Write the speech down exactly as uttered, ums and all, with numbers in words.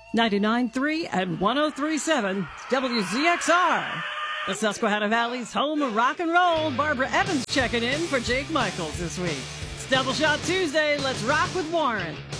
ninety-nine point three and one oh three point seven W Z X R. The Susquehanna Valley's home of rock and roll. Barbara Evans checking in for Jake Michaels this week. It's Double Shot Tuesday. Let's rock with Warren.